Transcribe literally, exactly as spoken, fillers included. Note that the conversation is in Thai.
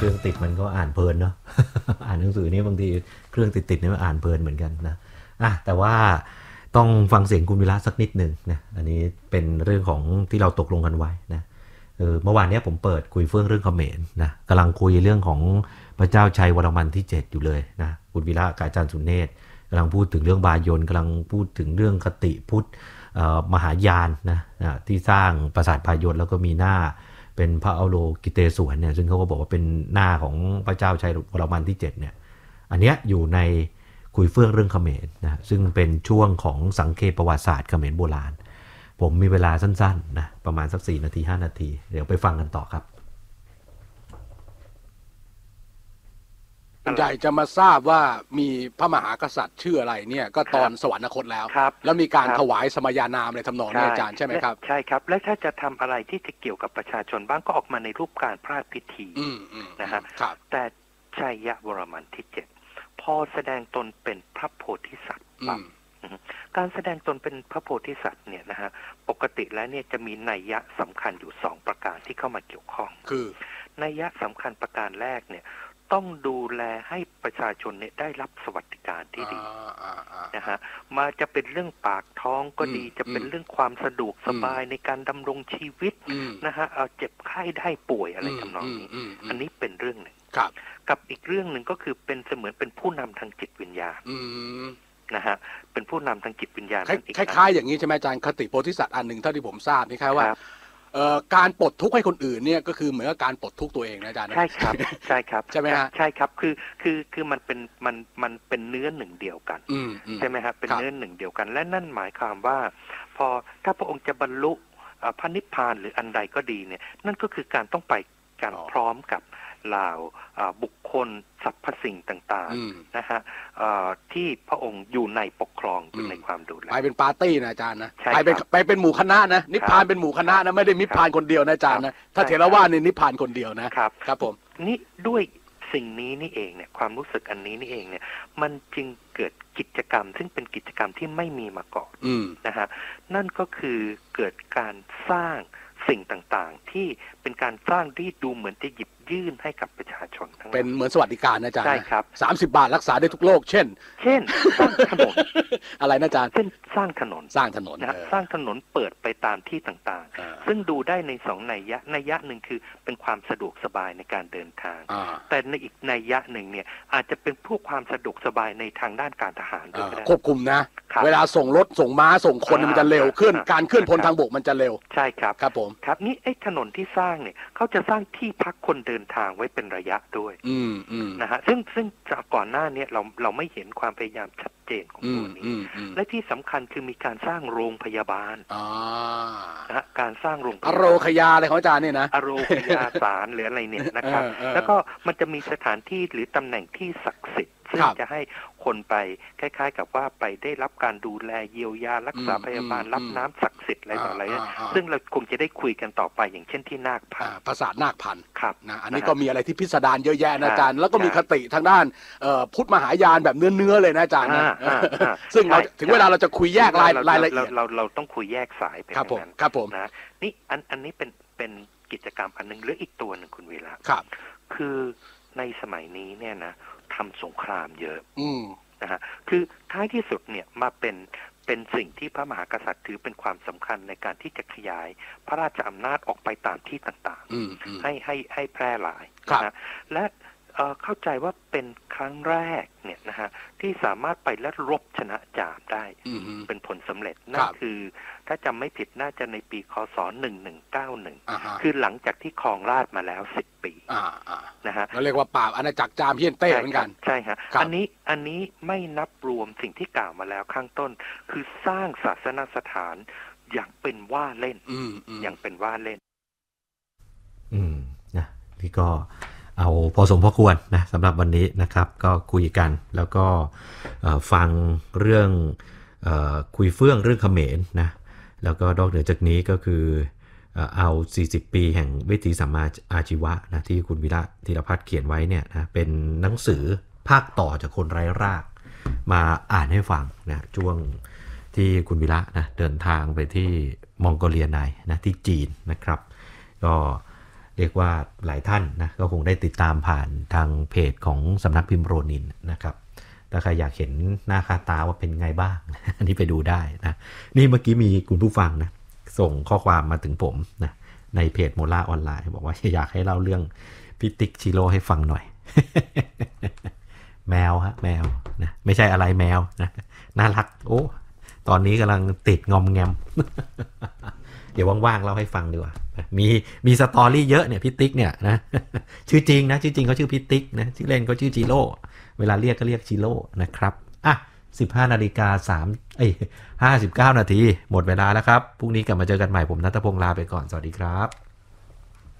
เครื่องติดมันก็อ่านเพลินเนาะ อ่านหนังสือนี่บางทีเครื่องติดๆนี่มันอ่านเพลินเหมือนกันนะอ่ะแต่ว่าต้องฟังเสียงคุณวิระสักนิดหนึ่งนะอันนี้เป็นเรื่องของที่เราตกลงกันไว้นะเออเมื่อวานนี้ผมเปิดคุยเฟื่องเรื่องเขมรนะกำลังคุยเรื่องของพระเจ้าชัยวรมันที่เจ็ดอยู่เลยนะคุณวิระกับอาจารย์สุเนศกำลังพูดถึงเรื่องบายนกำลังพูดถึงเรื่องคติพุทธมหายานนะนะที่สร้างปราสาทบายนแล้วก็มีหน้าเป็นพระอโลกิเตศวรเนี่ยซึ่งเขาก็บอกว่าเป็นหน้าของพระเจ้าชัยวรมันที่เจ็ดเนี่ยอันเนี้ยอยู่ในคุยเฟื่องเรื่องเขมรนะซึ่งเป็นช่วงของสังเขปประวัติศาสตร์เขมรโบราณผมมีเวลาสั้นๆนะประมาณสักสี่นาทีห้านาทีเดี๋ยวไปฟังกันต่อครับใหญ่จะมาทราบว่ามีพระมหากษัตริย์ชื่ออะไรเนี่ยก็ตอนสวรรคตแล้วแล้วมีการถวายสมญานามในทำนองนี้อาจารย์ใช่ไหมครับใช่ครับและถ้าจะทำอะไรที่จะเกี่ยวกับประชาชนบ้างก็ออกมาในรูปการพระราชพิธีนะฮะแต่ชัยวรมันที่เจ็ดพอแสดงตนเป็นพระโพธิสัตว์การแสดงตนเป็นพระโพธิสัตว์เนี่ยนะฮะปกติแล้วเนี่ยจะมีนัยยะสำคัญอยู่สองประการที่เข้ามาเกี่ยวข้องคือนัยยะสำคัญประการแรกเนี่ยต้องดูแลให้ประชาชนเนี่ยได้รับสวัสดิการที่ดีนะฮะมาจะเป็นเรื่องปากท้องก็ดีจะเป็นเรื่องความสะดวกสบายในการดำรงชีวิตนะฮะเอาเจ็บไข้ได้ป่วยอะไรทำนองนี้อันนี้เป็นเรื่องหนึ่งกับอีกเรื่องหนึ่งก็คือเป็นเสมือนเป็นผู้นำทางจิตวิญญาณนะฮะเป็นผู้นำทางจิตวิญญาณคล้ายๆอย่างนี้ใช่ไหมอาจารย์คติโพธิสัตว์อันหนึ่งเท่าที่ผมทราบนี่ครับว่าการปลดทุกข์ให้คนอื่นเนี่ยก็คือเหมือนกับการปลดทุกข์ตัวเองนะอาจารย์ใช่ครับใช่ครับใช่ไหมฮะใช่ครับคือคือคือมันเป็นมันมันเป็นเนื้อหนึ่งเดียวกันใช่ไหมครับเป็นเนื้อหนึ่งเดียวกันและนั่นหมายความว่าพอถ้าพระองค์จะบรรลุพระนิพพานหรืออันใดก็ดีเนี่ยนั่นก็คือการต้องไปการพร้อมกับเหล่าบุคคลสรรพสิ่งต่างๆนะฮะที่พระองค์อยู่ในปกครองอยู่ในความดูแลไปเป็นปาร์ตี้นะอาจารย์นะไปเป็นไปเป็นหมู่คณะนะนิพพานเป็นหมู่คณะนะไม่ได้นิพพานคนเดียวนะอาจารย์นะถ้าเถรวาทนี่นิพพานคนเดียวนะครับครับผมนี่ด้วยสิ่งนี้นี่เองเนี่ยความรู้สึกอันนี้นี่เองเนี่ยมันจึงเกิดกิจกรรมซึ่งเป็นกิจกรรมที่ไม่มีมาก่อนนะฮะนั่นก็คือเกิดการสร้างสิ่งต่างๆที่เป็นการสร้างที่ดูเหมือนจะหยิบยื่นให้กับประชาชนทั้งเป็นเหมือนสวัสดิการนะอาจารย์ใช่ครับสามสิบบาทรักษาได้ทุกโรคเช่นเช่นสร้างถนนอะไรนะอาจารย์เช่นสร้างถนนสร้างถนนนะสร้างถนนเปิดไปตามที่ต่างๆซึ่งดูได้ในสองนัยยะนัยยะหนึ่งคือเป็นความสะดวกสบายในการเดินทางแต่ในอีกนัยยะหนึ่งเนี่ยอาจจะเป็นพวกความสะดวกสบายในทางด้านการทหารด้วยก็ได้ควบคุมนะเวลาส่งรถส่งม้าส่งคนมันจะเร็วขึ้นการเคลื่อนพลทางบกมันจะเร็วใช่ครับครับผมครับนี่ไอ้ถนนที่สร้างเนี่ยเขาจะสร้างที่พักคนเดินทางไว้เป็นระยะด้วยนะฮะซึ่งซึ่งจากก่อนหน้านี้เราเราไม่เห็นความพยายามชัดเจนของตัวนี้และที่สำคัญคือมีการสร้างโรงพยาบาลนะฮะการสร้างโรงอโรคยาอะไรของอาจารย์เนี่ยนะอโรคยาสารหรืออะไรเนี่ยนะครับแล้วก็มันจะมีสถานที่หรือตำแหน่งที่ศักดิ์สิทธิ์ซึ่งจะให้คนไปคล้ายๆกับว่าไปได้รับการดูแลเยียวยารักษาพยาบาลรับน้ำศักดิ์สิทธิ์อะไรต่ออะไรซึ่งเราคงจะได้คุยกันต่อไปอย่างเช่นที่นาคพันปราสาทนาคพันครับนะอันนี้ก็มีอะไรที่พิสดารเยอะแยะนะอาจารย์แล้วก็มีคติทางด้านพุทธมหายานแบบเนื้อๆเลยนะอาจารย์นะซึ่งเราถึงเวลาเราจะคุยแยกรายรายละเอียดเราเราต้องคุยแยกสายไปครับผมครับผมนะนี่อันอันนี้เป็นเป็นกิจกรรมอันนึงหรืออีกตัวนึงคุณวีระครับคือในสมัยนี้เนี่ยนะทำสงครามเยอะนะฮะคือท้ายที่สุดเนี่ยมาเป็นเป็นสิ่งที่พระมหากษัตริย์ถือเป็นความสำคัญในการที่จะขยายพระราชอำนาจออกไปตามที่ต่างๆให้ให้ให้แพร่หลายนะฮะและเข้าใจว่าเป็นครั้งแรกเนี่ยนะฮะที่สามารถไปและรบชนะจามได้เป็นผลสำเร็จนั่นคือถ้าจำไม่ผิดน่าจะในปีคศหนึ่งหนึ่งเก้าหนึ่งคือหลังจากที่ครองราชย์มาแล้วสิบปีนะฮะเราเรียกว่าปราบอาณาจักรจามเพี้ยนเต้เหมือนกันใช่ฮะอันนี้อันนี้ไม่นับรวมสิ่งที่กล่าวมาแล้วข้างต้นคือสร้างศาสนสถานอย่างเป็นว่าเล่นอย่างเป็นว่าเล่นอืมนะพี่ก็เอาพอสมพอควรนะสำหรับวันนี้นะครับก็คุยกันแล้วก็ฟังเรื่องคุยเฟื่องเรื่องเขมรนะแล้วก็นอกเหนือจากนี้ก็คือเอาสี่สิบปีแห่งวิถีสัมมาอาชีวะนะที่คุณวิระธีรพัฒน์เขียนไว้เนี่ยนะเป็นหนังสือภาคต่อจากคนไร้รากมาอ่านให้ฟังนะช่วงที่คุณวิระนะเดินทางไปที่มองโกเลียไนนะที่จีนนะครับก็เเรียกว่าหลายท่านนะก็คงได้ติดตามผ่านทางเพจของสำนักพิมพ์โรนินนะครับถ้าใครอยากเห็นหน้าค่าตาว่าเป็นไงบ้างอันนี้ไปดูได้นะนี่เมื่อกี้มีคุณผู้ฟังนะส่งข้อความมาถึงผมนะในเพจโมล่าออนไลน์บอกว่าอยากให้เล่าเรื่องพิติกชิโร่ให้ฟังหน่อย แมวฮะแมวนะไม่ใช่อะไรแมวนะน่ารักโอ้ตอนนี้กำลังติดงอมแงม เดี๋ยวว่างๆเล่าให้ฟังดีกว่ามีมีสตอรี่เยอะเนี่ยพิติกเนี่ยนะ ชื่อจริงนะชื่อจริงเขาชื่อพิติกนะชื่อเล่นเขาชื่อจิโร่เวลาเรียกก็เรียกจิโร่นะครับอ่ะสิบห้านาฬิกาสามเอ้ยห้าสิบเก้านาทีหมดเวลาแล้วครับพรุ่งนี้กลับมาเจอกันใหม่ผมณัฐพงษ์ลาไปก่อนสวัสดีครับ